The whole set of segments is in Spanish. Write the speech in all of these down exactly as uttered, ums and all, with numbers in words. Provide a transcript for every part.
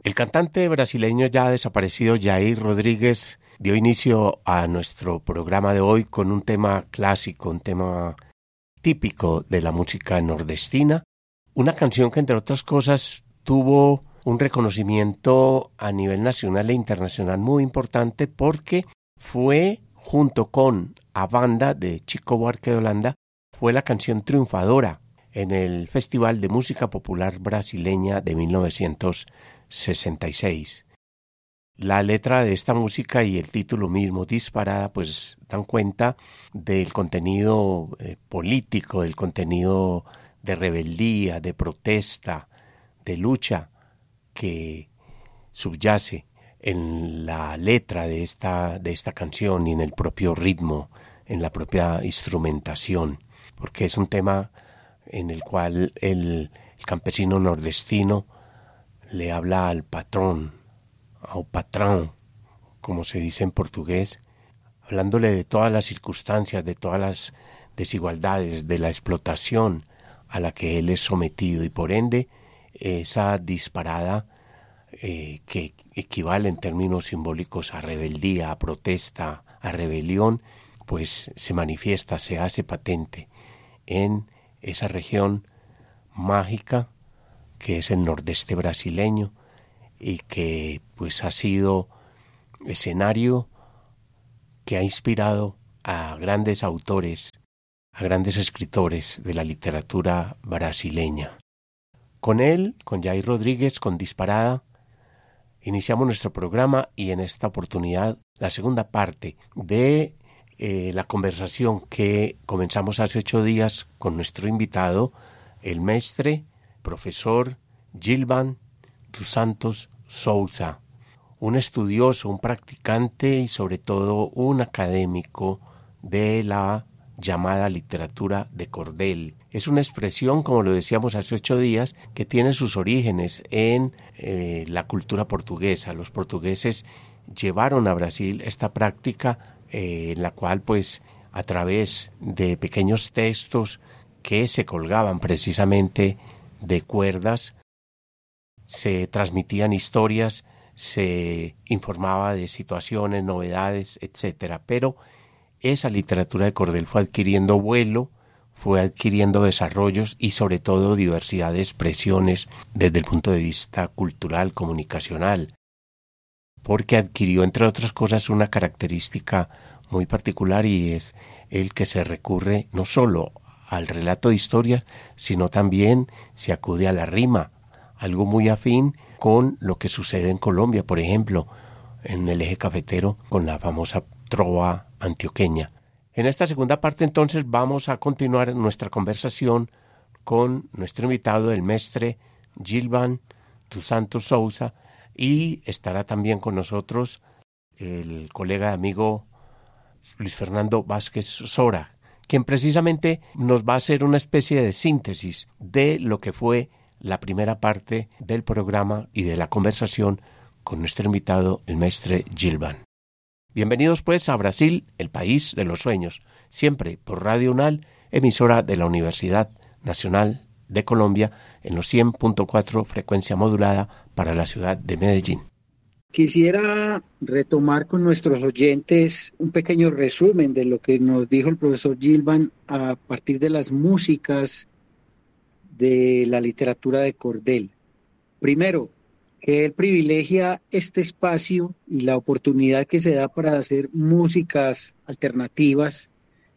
El cantante brasileño ya desaparecido Jair Rodríguez dio inicio a nuestro programa de hoy con un tema clásico, un tema típico de la música nordestina, una canción que entre otras cosas tuvo un reconocimiento a nivel nacional e internacional muy importante porque fue, junto con A Banda de Chico Buarque de Holanda, fue la canción triunfadora en el Festival de Música Popular Brasileña de mil novecientos sesenta y seis. La letra de esta música y el título mismo, Disparada, pues dan cuenta del contenido eh, político, del contenido de rebeldía, de protesta, de lucha que subyace en la letra de esta, de esta canción y en el propio ritmo, en la propia instrumentación, porque es un tema en el cual el, el campesino nordestino le habla al patrón, ao patrón, como se dice en portugués, hablándole de todas las circunstancias, de todas las desigualdades, de la explotación a la que él es sometido, y por ende esa disparada eh, que equivale en términos simbólicos a rebeldía, a protesta, a rebelión, pues se manifiesta, se hace patente en esa región mágica que es el nordeste brasileño y que pues ha sido escenario que ha inspirado a grandes autores, a grandes escritores de la literatura brasileña. Con él, con Jair Rodríguez, con Disparada, iniciamos nuestro programa y en esta oportunidad la segunda parte de eh, la conversación que comenzamos hace ocho días con nuestro invitado, el mestre, profesor Gilvan dos Santos Souza, un estudioso, un practicante y sobre todo un académico de la llamada literatura de cordel. Es una expresión, como lo decíamos hace ocho días, que tiene sus orígenes en eh, la cultura portuguesa. Los portugueses llevaron a Brasil esta práctica eh, en la cual, pues, a través de pequeños textos que se colgaban precisamente de cuerdas, se transmitían historias, se informaba de situaciones, novedades, etcétera. Pero esa literatura de cordel fue adquiriendo vuelo, fue adquiriendo desarrollos y sobre todo diversidad de expresiones desde el punto de vista cultural, comunicacional, porque adquirió, entre otras cosas, una característica muy particular y es el que se recurre no solo al relato de historias, sino también se acude a la rima, algo muy afín con lo que sucede en Colombia, por ejemplo, en el eje cafetero con la famosa trova antioqueña. En esta segunda parte entonces vamos a continuar nuestra conversación con nuestro invitado, el mestre Gilvan dos Santos Souza, y estará también con nosotros el colega y amigo Luis Fernando Vázquez Sora, quien precisamente nos va a hacer una especie de síntesis de lo que fue la primera parte del programa y de la conversación con nuestro invitado, el mestre Gilvan. Bienvenidos pues a Brasil, el país de los sueños, siempre por Radio UNAL, emisora de la Universidad Nacional de Colombia, en los cien punto cuatro frecuencia modulada para la ciudad de Medellín. Quisiera retomar con nuestros oyentes un pequeño resumen de lo que nos dijo el profesor Gilvan a partir de las músicas de la literatura de cordel. Primero, que él privilegia este espacio y la oportunidad que se da para hacer músicas alternativas,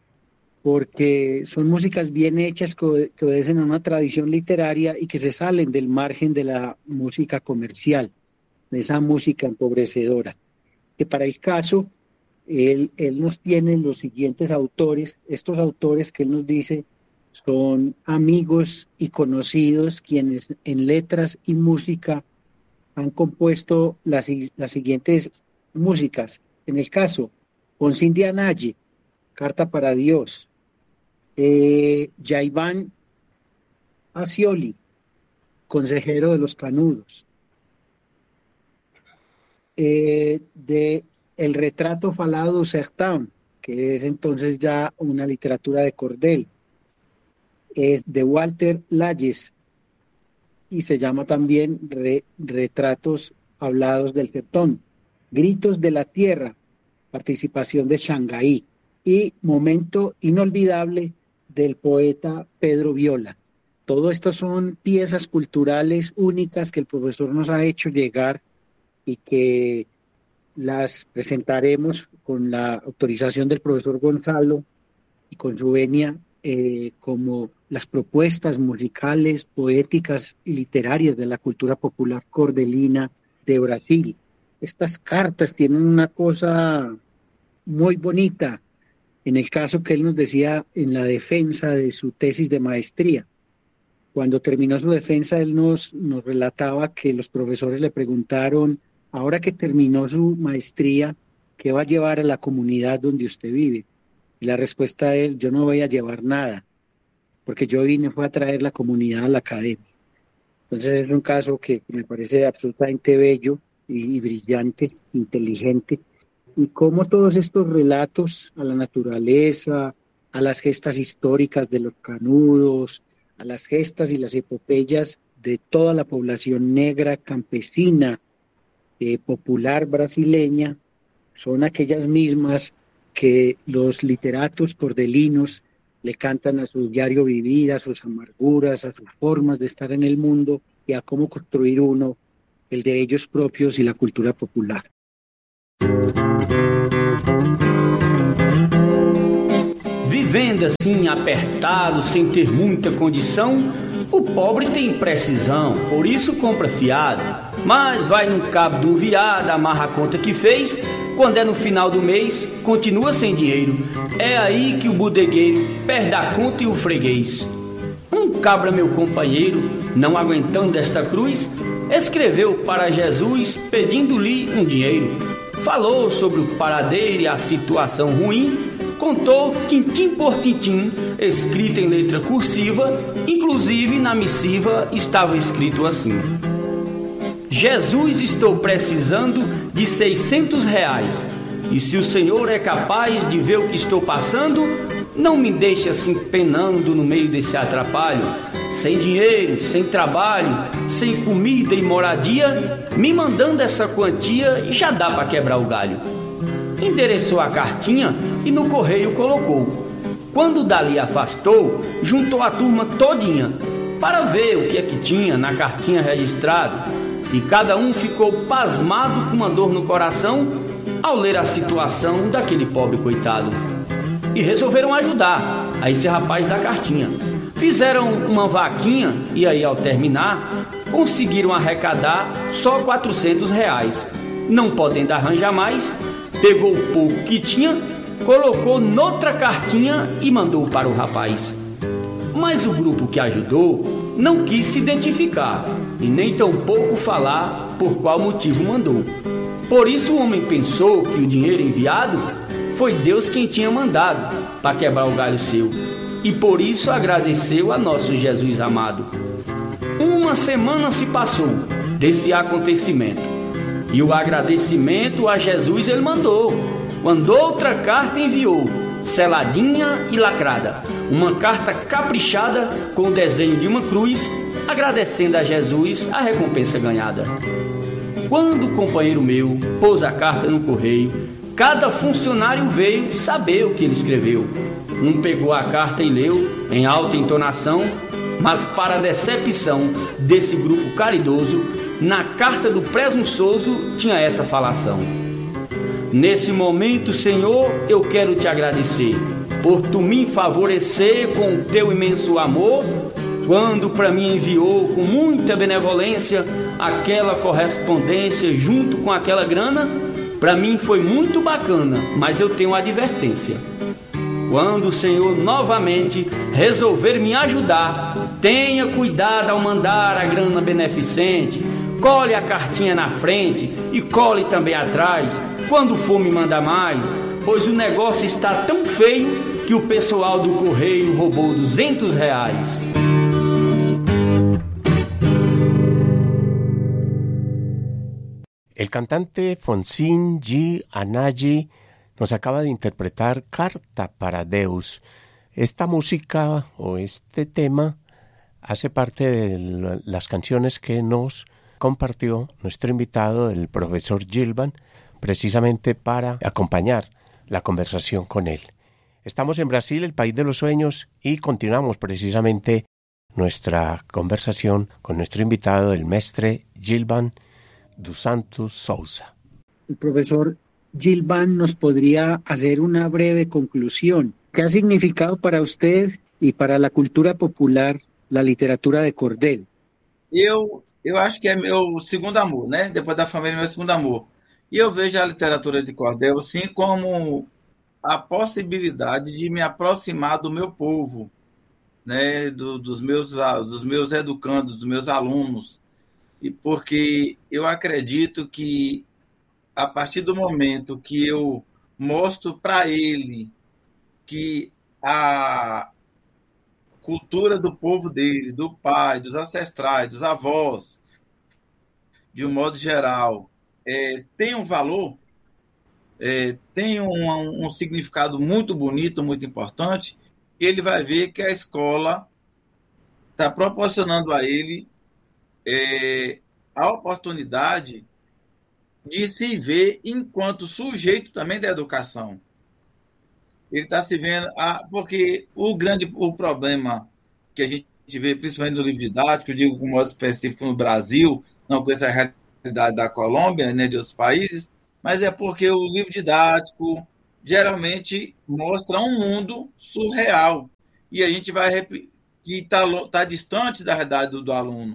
porque son músicas bien hechas que obedecen a una tradición literaria y que se salen del margen de la música comercial, de esa música empobrecedora. Que para el caso, él, él nos tiene los siguientes autores, estos autores que él nos dice son amigos y conocidos quienes en letras y música han compuesto las, las siguientes músicas. En el caso, Poncín de Anaye, Carta para Dios, eh, Yaiván Ascioli, Consejero de los Canudos, eh, de El Retrato Falado Sertán, que es entonces ya una literatura de cordel, es de Walter Layes y se llama también Re, Retratos hablados del sertón. Gritos de la tierra, participación de Shanghái. Y momento inolvidable del poeta Pedro Viola. Todo esto son piezas culturales únicas que el profesor nos ha hecho llegar y que las presentaremos con la autorización del profesor Gonzalo y con su venia eh, como las propuestas musicales, poéticas y literarias de la cultura popular cordelina de Brasil. Estas cartas tienen una cosa muy bonita, en el caso que él nos decía en la defensa de su tesis de maestría. Cuando terminó su defensa, él nos, nos relataba que los profesores le preguntaron, ahora que terminó su maestría, ¿qué va a llevar a la comunidad donde usted vive? Y la respuesta de él, yo no voy a llevar nada, porque yo vine fue a traer la comunidad a la academia. Entonces es un caso que me parece absolutamente bello y, y brillante, inteligente, y cómo todos estos relatos a la naturaleza, a las gestas históricas de los canudos, a las gestas y las epopeyas de toda la población negra, campesina, eh, popular brasileña, son aquellas mismas que los literatos cordelinos le cantan a su diario vivir, a sus amarguras, a sus formas de estar en el mundo y a cómo construir uno, el de ellos propios y la cultura popular. Vivendo assim apertado, sem ter muita condição, o pobre tem precisão, por isso compra fiado. Mas vai no cabo do viado, amarra a conta que fez, quando é no final do mês, continua sem dinheiro. É aí que o bodegueiro perde a conta e o freguês. Um cabra, meu companheiro, não aguentando esta cruz, escreveu para Jesus pedindo-lhe um dinheiro. Falou sobre o paradeiro e a situação ruim, contou tintim por tintim, escrito em letra cursiva, inclusive na missiva estava escrito assim: Jesus, estou precisando de seiscentos reais, e se o Senhor é capaz de ver o que estou passando, não me deixe assim penando no meio desse atrapalho, sem dinheiro, sem trabalho, sem comida e moradia, me mandando essa quantia já dá para quebrar o galho. Endereçou a cartinha e no correio colocou. Quando dali afastou, juntou a turma todinha para ver o que é que tinha na cartinha registrada, e cada um ficou pasmado com uma dor no coração ao ler a situação daquele pobre coitado. E resolveram ajudar a esse rapaz da cartinha. Fizeram uma vaquinha e aí, ao terminar, conseguiram arrecadar só quatrocentos reais. Não podendo arranjar mais, pegou o pouco que tinha, colocou noutra cartinha e mandou para o rapaz. Mas o grupo que ajudou não quis se identificar e nem tampouco falar por qual motivo mandou. Por isso o homem pensou que o dinheiro enviado foi Deus quem tinha mandado para quebrar o galho seu, e por isso agradeceu a nosso Jesus amado. Uma semana se passou desse acontecimento, e o agradecimento a Jesus ele mandou, quando outra carta enviou, seladinha e lacrada, uma carta caprichada com o desenho de uma cruz, agradecendo a Jesus a recompensa ganhada. Quando o companheiro meu pôs a carta no correio, cada funcionário veio saber o que ele escreveu. Um pegou a carta e leu em alta entonação, mas para a decepção desse grupo caridoso, na carta do presunçoso tinha essa falação: nesse momento, Senhor, eu quero te agradecer por tu me favorecer com o teu imenso amor, quando para mim enviou com muita benevolência aquela correspondência junto com aquela grana. Para mim foi muito bacana, mas eu tenho uma advertência: quando o Senhor novamente resolver me ajudar, tenha cuidado ao mandar a grana beneficente. Cole a cartinha na frente e cole também atrás, quando for me mandar mais, pois o negócio está tão feio que o pessoal do correio roubou duzentos reais. El cantante Fonsin G. Anagi nos acaba de interpretar Carta para Deus. Esta música o este tema hace parte de las canciones que nos compartió nuestro invitado, el profesor Gilvan, precisamente para acompañar la conversación con él. Estamos en Brasil, el país de los sueños, y continuamos precisamente nuestra conversación con nuestro invitado, el mestre Gilvan dos Santos Souza. El profesor Gilvan nos podría hacer una breve conclusión. ¿Qué ha significado para usted y para la cultura popular la literatura de cordel? Eu, eu acho que é meu segundo amor, né? Depois da família, meu segundo amor. E eu vejo a literatura de cordel, sim, como a possibilidade de me aproximar do meu povo, né? Do, dos, meus, dos meus educandos, dos meus alunos. E porque eu acredito que a partir do momento que eu mostro para ele que a cultura do povo dele, do pai, dos ancestrais, dos avós, de um modo geral, é, tem um valor, é, tem um, um significado muito bonito, muito importante, ele vai ver que a escola está proporcionando a ele é, a oportunidade de se ver enquanto sujeito também da educação. Ele está se vendo, ah, porque o grande o problema que a gente vê, principalmente no livro didático, eu digo com modo específico no Brasil, não conheço a realidade da Colômbia, nem de outros países, mas é porque o livro didático geralmente mostra um mundo surreal, e a gente vai que está tá distante da realidade do, do aluno.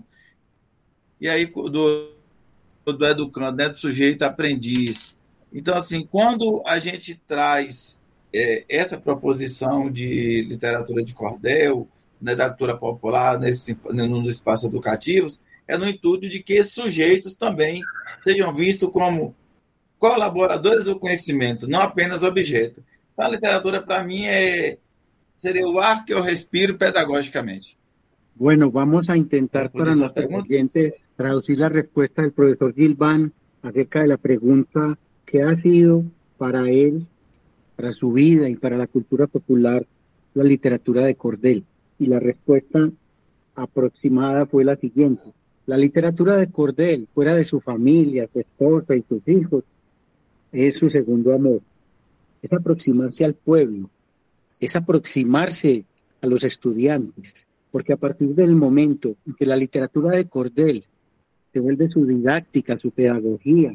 E aí, do, do educando, né, do sujeito aprendiz. Então, assim, quando a gente traz é, essa proposição de literatura de cordel, né, da cultura popular, nesse, nos espaços educativos, é no intuito de que esses sujeitos também sejam vistos como colaboradores do conhecimento, não apenas objeto. Então, a literatura, para mim, é, seria o ar que eu respiro pedagogicamente. Bueno, vamos a intentar para nuestros oyentes traducir la respuesta del profesor Gilvan acerca de la pregunta que ha sido para él, para su vida y para la cultura popular, la literatura de cordel. Y la respuesta aproximada fue la siguiente. La literatura de cordel, fuera de su familia, su esposa y sus hijos, es su segundo amor. Es aproximarse al pueblo, es aproximarse a los estudiantes, porque a partir del momento en que la literatura de cordel se vuelve su didáctica, su pedagogía,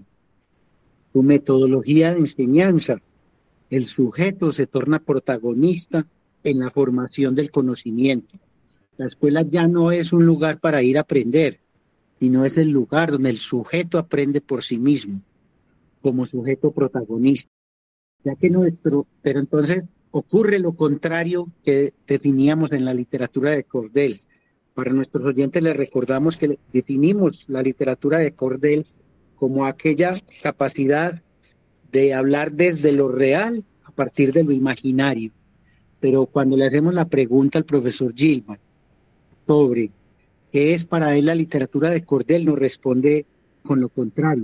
su metodología de enseñanza, el sujeto se torna protagonista en la formación del conocimiento. La escuela ya no es un lugar para ir a aprender, sino es el lugar donde el sujeto aprende por sí mismo, como sujeto protagonista. Ya que nuestro, pero entonces ocurre lo contrario que definíamos en la literatura de cordel. Para nuestros oyentes les recordamos que definimos la literatura de cordel como aquella capacidad de hablar desde lo real a partir de lo imaginario. Pero cuando le hacemos la pregunta al profesor Gilvan sobre qué es para él la literatura de cordel, nos responde con lo contrario,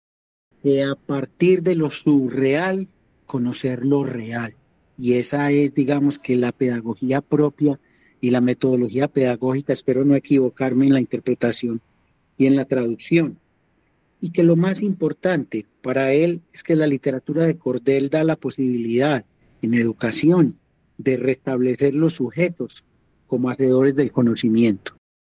que a partir de lo surreal, conocer lo real. Y esa es, digamos, que la pedagogía propia y la metodología pedagógica, espero no equivocarme en la interpretación y en la traducción. Y que lo más importante para él es que la literatura de cordel da la posibilidad en educación de restablecer los sujetos como hacedores del conocimiento.